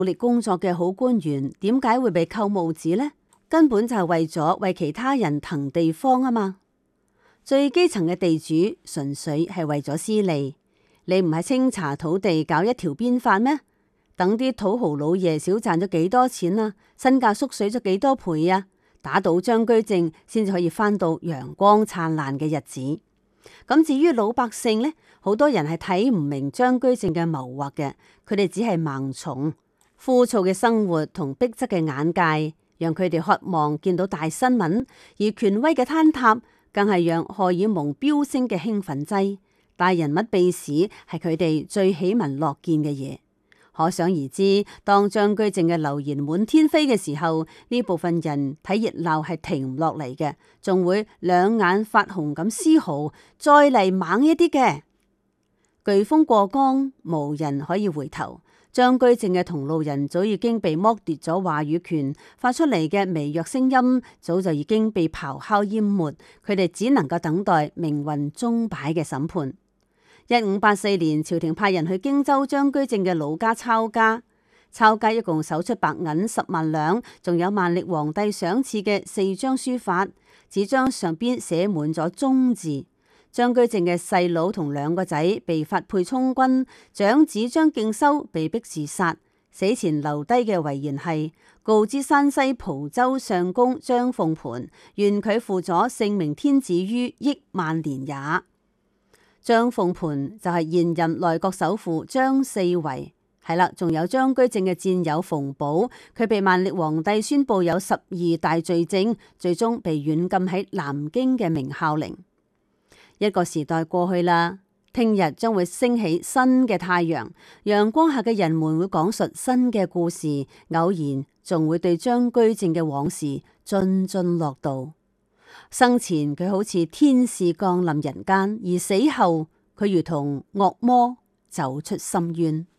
努力工作嘅好官員，點解會被扣帽子呢？根本就係為咗為其他人騰地方啊嘛！最基層嘅地主純粹係為咗私利，你唔係清查土地搞一條鞭法咩？等啲土豪老爺少賺咗幾多錢啊？身價縮水咗幾多倍啊？打倒張居正先至可以翻到陽光燦爛嘅日子。咁至於老百姓呢，好多人係睇唔明張居正嘅謀劃嘅，佢哋只係盲從。枯燥嘅生活同逼仄嘅眼界，讓佢哋渴望見到大新聞；而權威嘅坍塌，更係讓荷爾蒙飆升嘅興奮劑。大人物秘史係佢哋最喜聞樂見嘅嘢。可想而知，當張居正嘅流言滿天飛嘅時候，呢部分人睇熱鬧係停唔落嚟嘅，仲會兩眼發紅咁嘶嚎，再嚟猛一啲嘅。颶風過江，無人可以回頭。張居正嘅同路人早已經被剝奪咗話語權，發出嚟嘅微弱聲音早就已經被咆哮淹沒，佢哋只能夠等待命運鐘擺嘅審判。1584年，朝廷派人去荊州張居正嘅老家抄家，抄家一共搜出白銀10萬兩，仲有萬曆皇帝賞賜嘅4張書法，紙張上邊寫滿咗忠字。張居正嘅細佬同2個仔被發配充軍，長子張敬修被逼自殺，死前留低嘅遺言係告知山西蒲州相公張鳳盤，願佢負咗聖明天子於億萬年也。張鳳盤就係現任內閣首輔張四維，係啦，仲有張居正嘅戰友馮保，佢被萬曆皇帝宣布有12大罪證，最終被軟禁喺南京嘅明孝陵。一個時代過去啦，聽日將會升起新嘅太陽，陽光下嘅人們會講述新嘅故事，偶然仲會對張居正嘅往事津津樂道。生前佢好似天使降臨人間，而死後佢如同惡魔走出深淵。